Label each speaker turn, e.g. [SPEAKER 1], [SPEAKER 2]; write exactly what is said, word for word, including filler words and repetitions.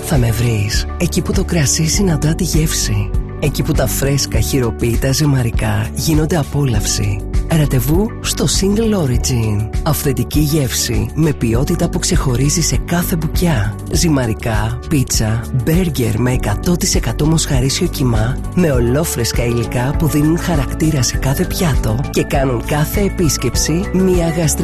[SPEAKER 1] θα με βρεις εκεί που το κρασί συναντά τη γεύση. Εκεί που τα φρέσκα χειροποίητα ζυμαρικά γίνονται απόλαυση. Ραντεβού στο Single Origin. Αυθεντική γεύση με ποιότητα που ξεχωρίζει σε κάθε μπουκιά. Ζυμαρικά, πίτσα, μπέργκερ με εκατό τοις εκατό μοσχαρίσιο κιμά, με ολόφρεσκα υλικά που δίνουν χαρακτήρα σε κάθε πιάτο και κάνουν κάθε επίσκεψη μια γαστρική